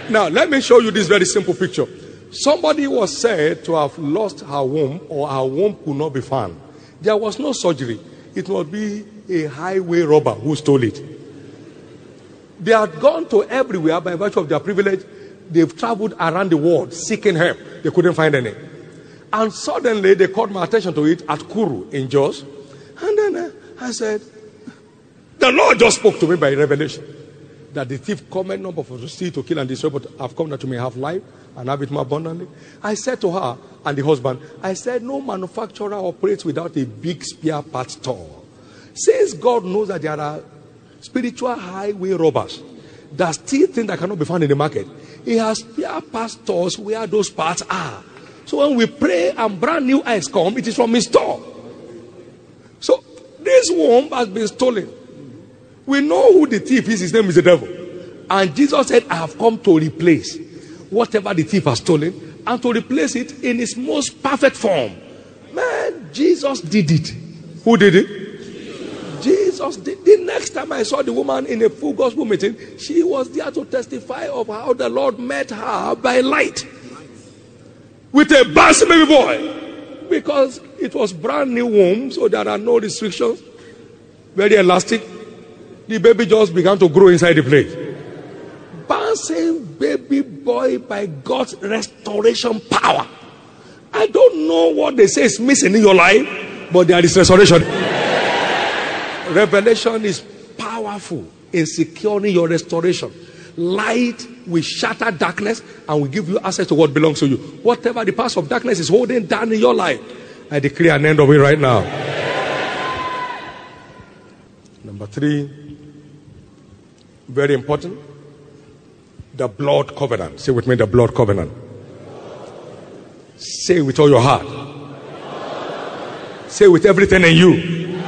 Now, let me show you this very simple picture. Somebody was said to have lost her womb, or her womb could not be found. There was no surgery. It must be a highway robber who stole it. They had gone to everywhere by virtue of their privilege. They've traveled around the world seeking help. They couldn't find any. And suddenly they called my attention to it at Kuru in Jos. And then I said, the Lord just spoke to me by revelation that the thief cometh not but for to steal, to kill, and destroy, but I've come that you may have life and have it more abundantly. I said to her and the husband, I said, no manufacturer operates without a big spare part store. Since God knows that there are spiritual highway robbers that steal things that cannot be found in the market, He has spare part stores where those parts are. So when we pray and brand new eyes come, it is from His store. So this womb has been stolen. We know who the thief is. His name is the devil. And Jesus said, I have come to replace whatever the thief has stolen, and to replace it in its most perfect form. Man, Jesus did it. Who did it? Jesus did. The next time I saw the woman in a full gospel meeting, she was there to testify of how the Lord met her by light with a bouncing baby boy, because it was brand new womb, so there are no restrictions. Very elastic. The baby just began to grow inside the place. Bouncing baby boy by God's restoration power. I don't know what they say is missing in your life, but there is restoration. Revelation is powerful in securing your restoration. Light will shatter darkness and will give you access to what belongs to you. Whatever the past of darkness is holding down in your life, I declare an end of it right now. Number 3, very important, the blood covenant. Say with me, the blood covenant. Say with all your heart. Say with everything in you.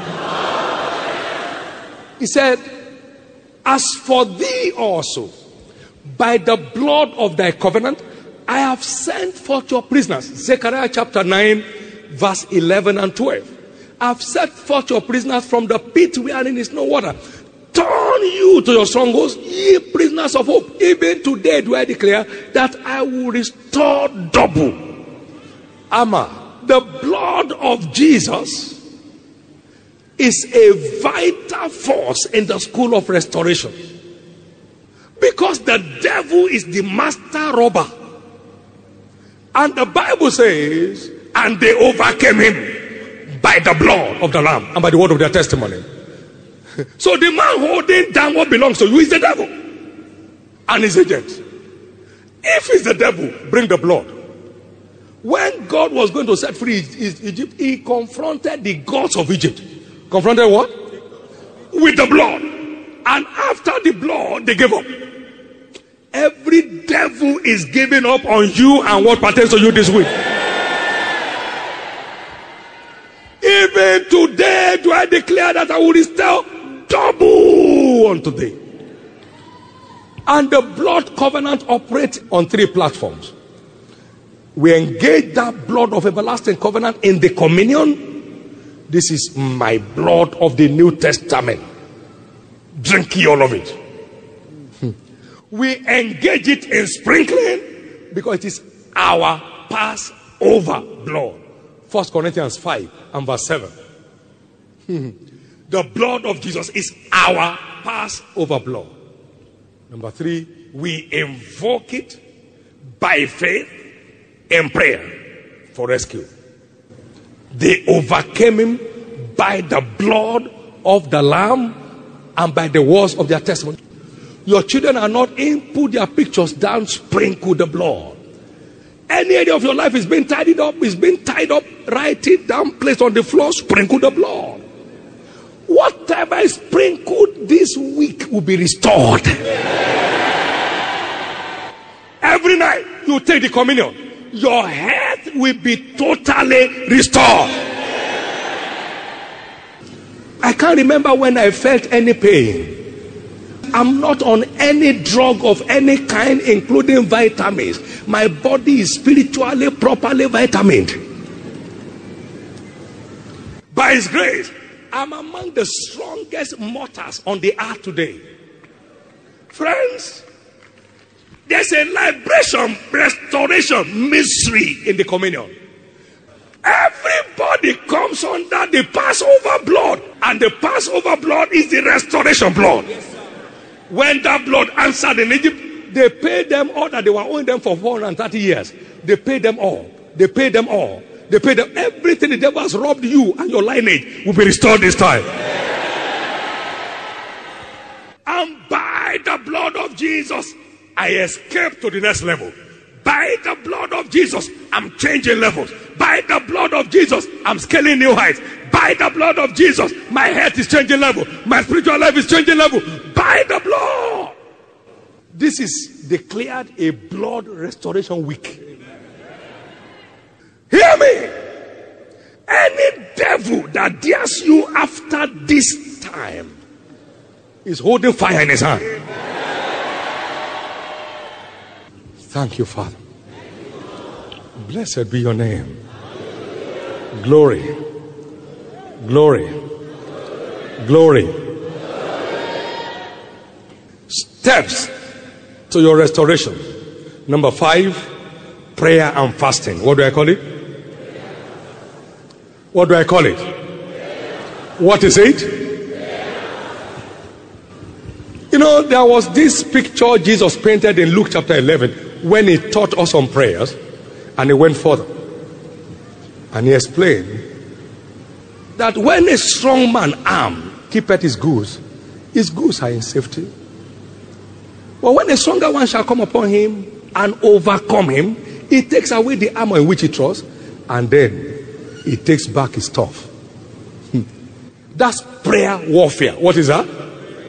He said, as for thee also, by the blood of thy covenant, I have sent forth your prisoners. Zechariah chapter 9, verse 11 and 12. I have set forth your prisoners from the pit wherein is no water. Turn you to your strongholds, ye prisoners of hope. Even today do I declare that I will restore double. Amma, the blood of Jesus is a vital force in the school of restoration. Because the devil is the master robber. And the Bible says, and they overcame him by the blood of the Lamb and by the word of their testimony. So the man holding down what belongs to you is the devil and his agent. If it's the devil, bring the blood. When God was going to set free Egypt, he confronted the gods of Egypt. Confronted what? With the blood. And after the blood, they gave up. Every devil is giving up on you and what pertains to you this week. Even today do I declare that I will restore double unto thee. And the blood covenant operates on 3 platforms. We engage that blood of everlasting covenant in the communion. This is my blood of the New Testament. Drink ye all of it. We engage it in sprinkling because it is our Passover blood. 1 Corinthians 5 and verse 7. The blood of Jesus is our Passover blood. Number 3, we invoke it by faith in prayer for rescue. They overcame him by the blood of the Lamb and by the words of their testimony. Your children are not in, put their pictures down, sprinkle the blood. Any area of your life is being tidied up, write it down, place on the floor, sprinkle the blood. Whatever is sprinkled this week will be restored. Every night you take the communion, your health will be totally restored. I can't remember when I felt any pain. I'm not on any drug of any kind, including vitamins. My body is spiritually properly vitamined. By His grace, I'm among the strongest mortals on the earth today. Friends, there's there's a liberation, restoration, mystery in the communion. Everybody comes under the Passover blood, and the Passover blood is the restoration blood. When that blood answered in Egypt, they paid them all that they were owing them for 430 years. They paid them all. They paid them all. They paid them everything the devil has robbed you and your lineage will be restored this time. And by the blood of Jesus, I escape to the next level. By the blood of Jesus, I'm changing levels. By the blood of Jesus, I'm scaling new heights. By the blood of Jesus, my health is changing level. My spiritual life is changing level. By the blood. This is declared a blood restoration week. Hear me. Any devil that dares you after this time is holding fire in his hand. Thank you, Father. Blessed be your name. Glory. Glory. Glory. Steps to your restoration. Number 5, prayer and fasting. What do I call it? What do I call it? What is it? You know, there was this picture Jesus painted in Luke chapter 11 when he taught us on prayers, and he went further. And he explained that when a strong man armed keepeth his goods are in safety. But when a stronger one shall come upon him and overcome him, he takes away the armor in which he trusts, and then he takes back his stuff. That's prayer warfare. What is that?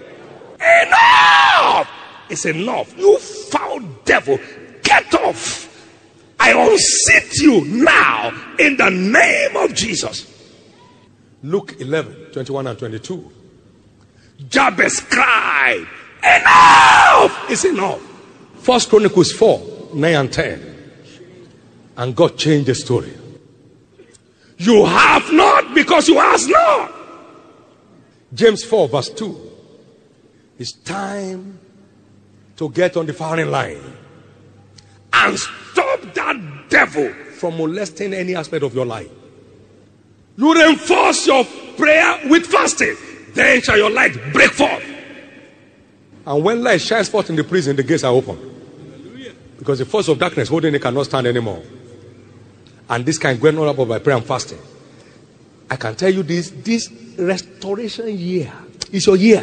Enough! It's enough. You foul devil, get off. I unseat you now in the name of Jesus. Luke 11:21 and 22. Jabez cried, enough! It's enough. 1 Chronicles 4:9 and 10. And God changed the story. You have not because you ask not. James 4:2. It's time to get on the firing line and stop that devil from molesting any aspect of your life. You reinforce your prayer with fasting. Then shall your light break forth. And when light shines forth in the prison, the gates are open. Because the force of darkness holding it cannot stand anymore. And this can go on about by prayer and fasting. I can tell you this restoration year is your year.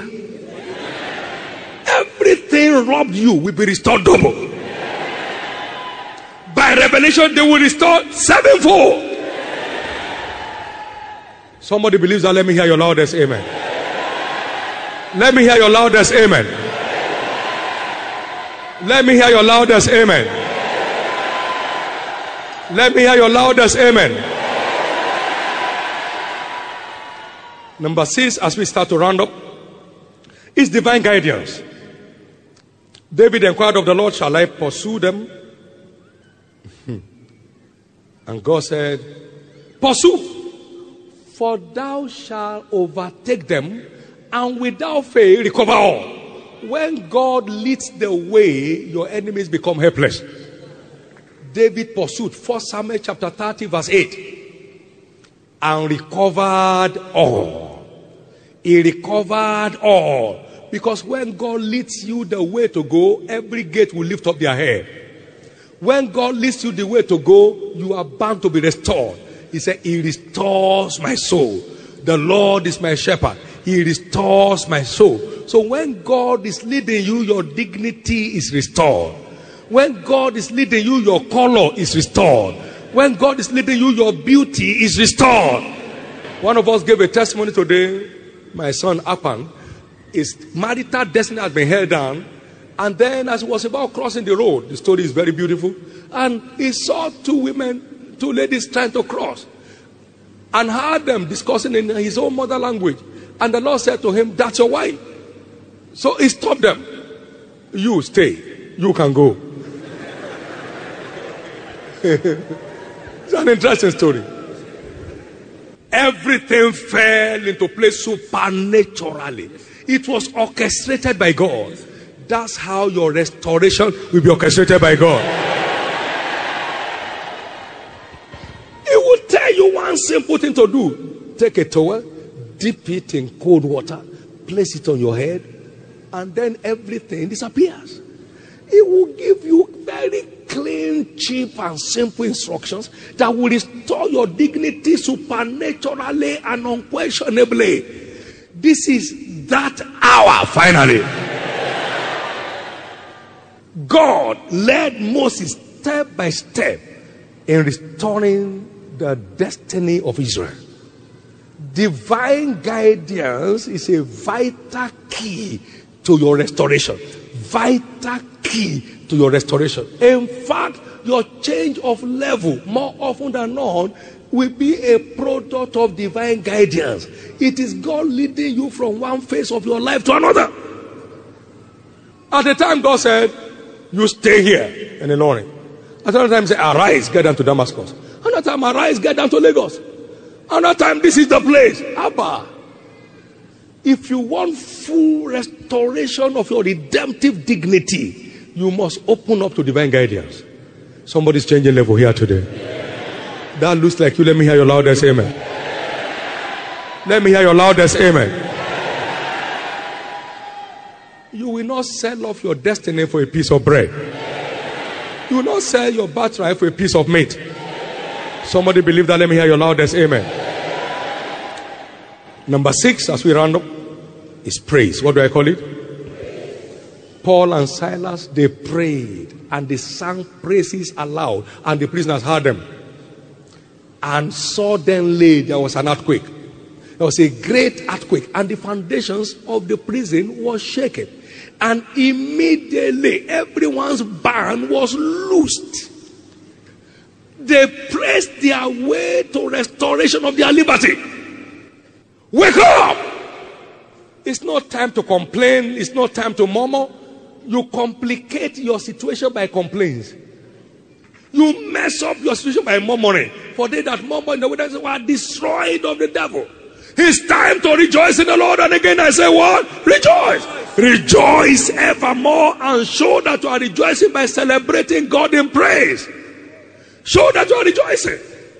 Everything robbed you will be restored double. By revelation, they will restore sevenfold. Somebody believes that. Let me hear your loudest amen. Let me hear your loudest amen. Let me hear your loudest amen. Let me hear your loudest amen. Number 6, as we start to round up, is divine guidance. David inquired of the Lord, shall I pursue them? And God said, pursue, for thou shalt overtake them, and without fail recover all. When God leads the way, your enemies become helpless. David pursued 1 Samuel chapter 30 verse 8 and recovered all. He recovered all. Because when God leads you the way to go, every gate will lift up their head. When God leads you the way to go, you are bound to be restored. He said, he restores my soul. The Lord is my shepherd. He restores my soul. So when God is leading you, your dignity is restored. When God is leading you, your color is restored. When God is leading you, your beauty is restored. One of us gave a testimony today. My son Apan, his marital destiny has been held down, and then as he was about crossing the road, the story is very beautiful, and he saw two ladies trying to cross, and heard them discussing in his own mother language, and the Lord said to him, that's your wife. So he stopped them. You stay, you can go. It's an interesting story. Everything fell into place supernaturally. It was orchestrated by God. That's how your restoration will be orchestrated by God. He will tell you one simple thing to do. Take a towel, dip it in cold water, place it on your head, and then everything disappears. He will give you very clean, cheap, and simple instructions that will restore your dignity supernaturally and unquestionably. This is that hour, finally. God led Moses step by step in restoring the destiny of Israel. Divine guidance is a vital key to your restoration. Vital key to your restoration. In fact, your change of level, more often than not, will be a product of divine guidance. It is God leading you from one phase of your life to another. At the time God said, you stay here in the morning. Another time say, arise, get down to Damascus. Another time, arise, get down to Lagos. Another time, this is the place. Abba. If you want full restoration of your redemptive dignity, you must open up to divine guidance. Somebody's changing level here today. That looks like you. Let me hear your loudest amen. Let me hear your loudest amen. You will not sell off your destiny for a piece of bread. You will not sell your birthright for a piece of meat. Somebody believe that? Let me hear your loudest amen. Number 6, as we round up, is praise. What do I call it? Paul and Silas, they prayed and they sang praises aloud, and the prisoners heard them. And suddenly there was an earthquake. There was a great earthquake, and the foundations of the prison was shaken. And immediately everyone's band was loosed. They pressed their way to restoration of their liberty. Wake up! It's not time to complain. It's not time to murmur. You complicate your situation by complaints. You mess up your situation by murmuring. For they that murmur in the wilderness were destroyed of the devil. It's time to rejoice in the Lord. And again I say what? Rejoice. Rejoice evermore, and show that you are rejoicing by celebrating God in praise. Show that you are rejoicing.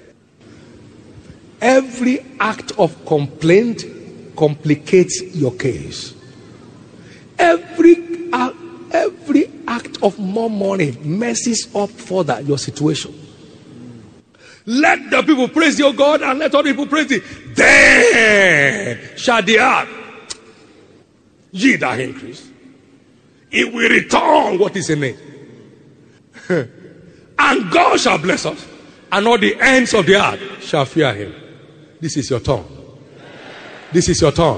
Every act of complaint complicates your case. Every act of murmuring messes up further your situation. Let the people praise your God, and let other people praise thee. Then shall the earth, ye that increase, it will return what is in it. And God shall bless us, and all the ends of the earth shall fear him. This is your turn. This is your turn.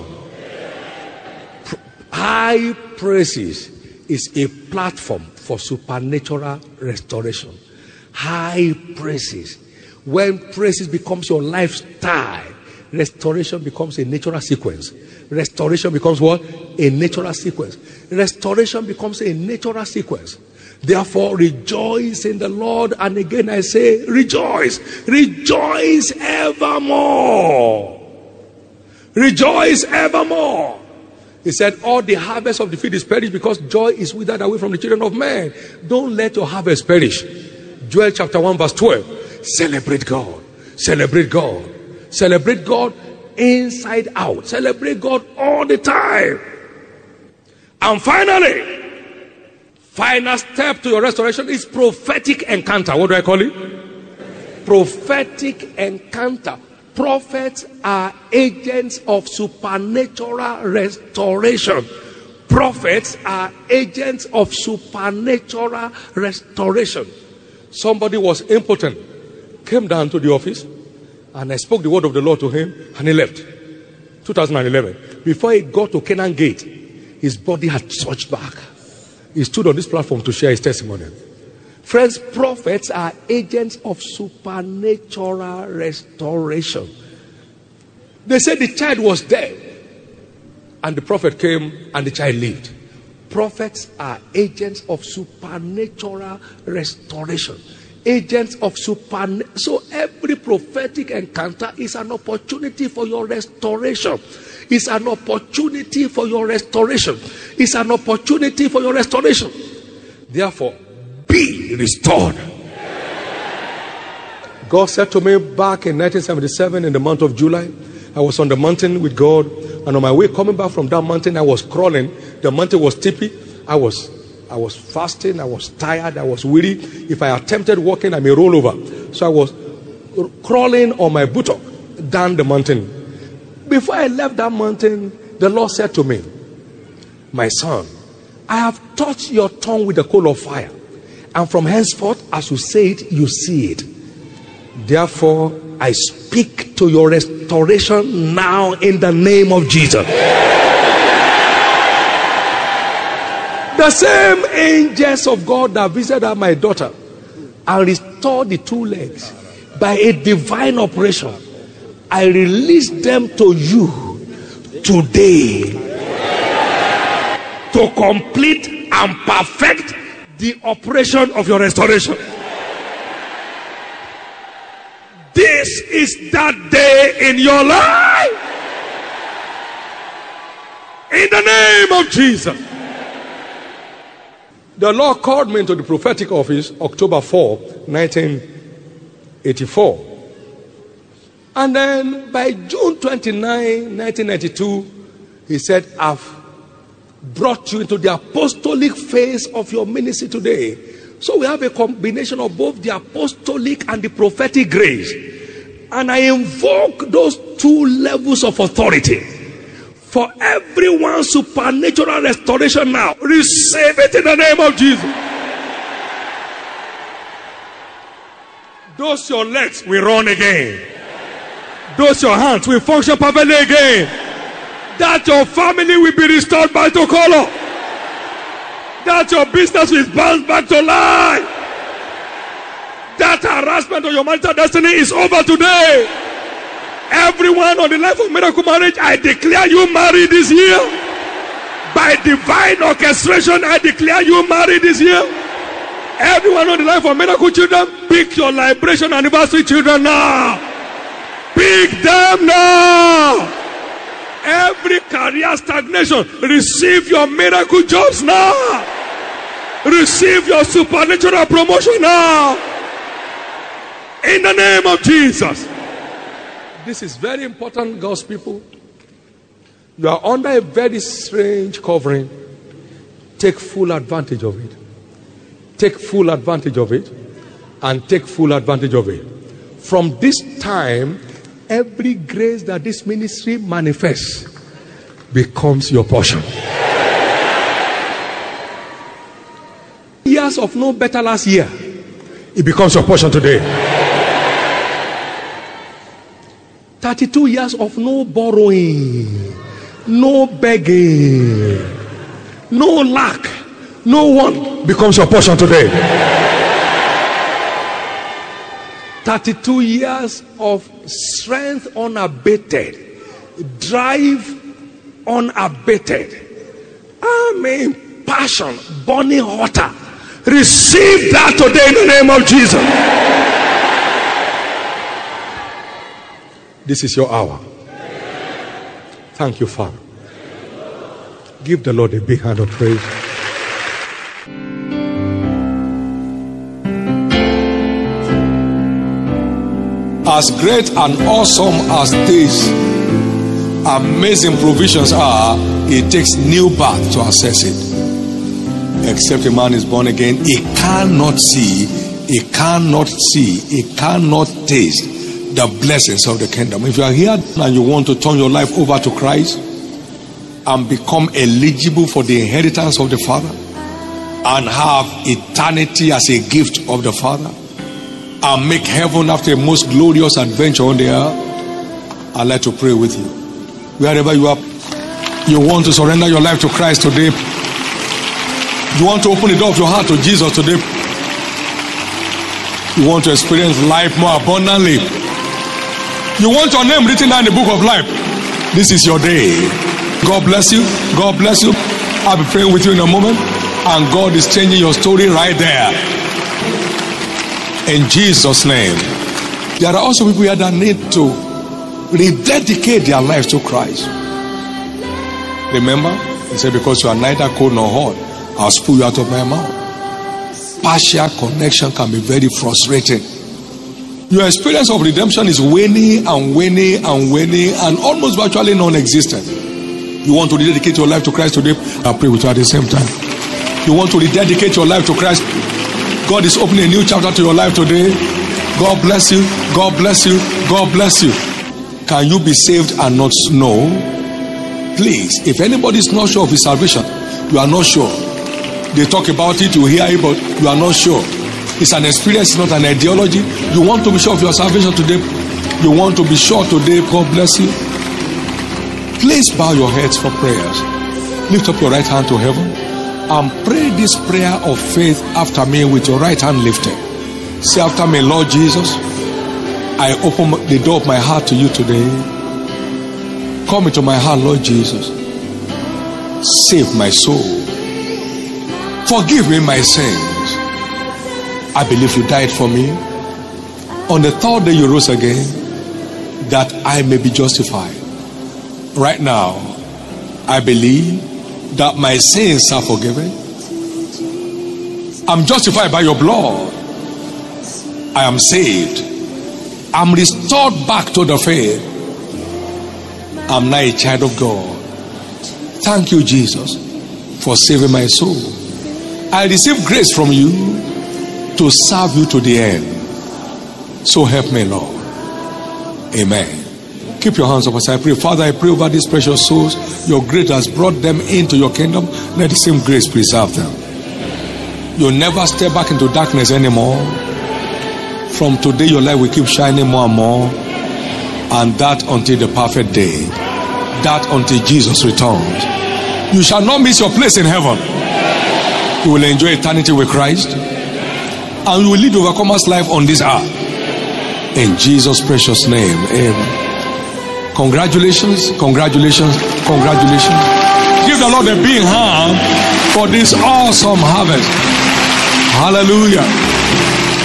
High praises is a platform for supernatural restoration. High praises. When praises becomes your lifestyle, restoration becomes a natural sequence. Restoration becomes what? A natural sequence. Restoration becomes a natural sequence. Therefore, rejoice in the Lord. And again I say, rejoice. Rejoice evermore. Rejoice evermore. He said, all the harvest of the field is perished, because joy is withered away from the children of men. Don't let your harvest perish. Joel chapter 1 verse 12. Celebrate God. Celebrate God. Celebrate God inside out. Celebrate God all the time. And finally, final step to your restoration is prophetic encounter. What do I call it? Prophetic encounter. Prophets are agents of supernatural restoration. Prophets are agents of supernatural restoration. Somebody was impotent, came down to the office, and I spoke the word of the Lord to him, and he left. 2011. Before he got to Canaan Gate, his body had surged back. He stood on this platform to share his testimony. Friends, prophets are agents of supernatural restoration. They said the child was dead, and the prophet came and the child lived. Prophets are agents of supernatural restoration. agents of supernatural. So every prophetic encounter is an opportunity for your restoration. It's an opportunity for your restoration. It's an opportunity for your restoration. Therefore, be restored. God said to me back in 1977 in the month of July, I was on the mountain with God, and on my way coming back from that mountain, I was crawling. The mountain was steepy. I was fasting. I was tired. I was weary. If I attempted walking, I may roll over. So I was crawling on my buttock down the mountain. Before I left that mountain, the Lord said to me, my son, I have touched your tongue with the coal of fire, and from henceforth, as you say it, you see it. Therefore, I speak to your restoration now in the name of Jesus. The same angels of God that visited my daughter and restored the 2 legs by a divine operation, I release them to you today to complete and perfect the operation of your restoration. This is that day in your life. In the name of Jesus. The Lord called me into the prophetic office October 4, 1984. And then by June 29, 1992, he said, I've brought you into the apostolic phase of your ministry today. So we have a combination of both the apostolic and the prophetic grace. And I invoke those 2 levels of authority for everyone's supernatural restoration now. Receive it in the name of Jesus. Those your legs will run again. Those your hands will function perfectly again. That your family will be restored back to color. That your business will bounce back to life. That harassment of your marital destiny is over today. Everyone on the Life of Miracle Marriage, I declare you married this year. By divine orchestration, I declare you married this year. Everyone on the Life of Miracle Children, pick your liberation anniversary children now. Pick them now. Every career stagnation, receive your miracle jobs now. Receive your supernatural promotion now. In the name of Jesus. This is very important, God's people. You are under a very strange covering. Take full advantage of it. Take full advantage of it. And take full advantage of it. From this time, every grace that this ministry manifests becomes your portion. Years of no better last year, it becomes your portion today. 32 years of no borrowing, no begging, no lack, no one becomes your portion today. 32 years of strength unabated, drive unabated, passion burning hotter. Receive that today in the name of Jesus. This is your hour. Thank you, Father. Give the Lord a big hand of praise. As great and awesome as these amazing provisions are, it takes new birth to access it. Except a man is born again, he cannot see, he cannot taste the blessings of the kingdom. If you are here and you want to turn your life over to Christ and become eligible for the inheritance of the Father and have eternity as a gift of the Father and make heaven after a most glorious adventure on the earth, I'd like to pray with you. Wherever you are, you want to surrender your life to Christ today. You want to open the door of your heart to Jesus today. You want to experience life more abundantly. You want your name written down in the book of life. This is your day. God bless you. God bless you. I'll be praying with you in a moment. And God is changing your story right there. In Jesus' name. There are also people here that need to rededicate their lives to Christ. Remember, he said, because you are neither cold nor hot, I'll spew you out of my mouth. Partial connection can be very frustrating. Your experience of redemption is waning and waning and waning and almost virtually non-existent. You want to rededicate your life to Christ today? I'll pray with you at the same time. You want to rededicate your life to Christ? God is opening a new chapter to your life today. God bless you. God bless you. God bless you. Can you be saved and not know? Please, if anybody is not sure of his salvation, you are not sure. They talk about it, you hear it, but you are not sure. It's an experience, it's not an ideology. You want to be sure of your salvation today. You want to be sure today. God bless you. Please bow your heads for prayers. Lift up your right hand to heaven and pray this prayer of faith after me with your right hand lifted. Say after me, Lord Jesus, I open the door of my heart to you today. Come into my heart, Lord Jesus. Save my soul. Forgive me my sins. I believe you died for me. On the third day you rose again, that I may be justified. Right now, I believe that my sins are forgiven. I'm justified by your blood. I am saved. I'm restored back to the faith. I'm now a child of God. Thank you, Jesus, for saving my soul. I receive grace from you to serve you to the end. So help me, Lord. Amen. Keep your hands up as I pray. Father, I pray over these precious souls. Your grace has brought them into your kingdom. Let the same grace preserve them. You'll never step back into darkness anymore. From today, your light will keep shining more and more. And that until the perfect day. That until Jesus returns. You shall not miss your place in heaven. You will enjoy eternity with Christ. And you will lead overcomer's life on this earth. In Jesus' precious name. Amen. Congratulations, congratulations, congratulations. Give the Lord a big hand for this awesome harvest. Hallelujah.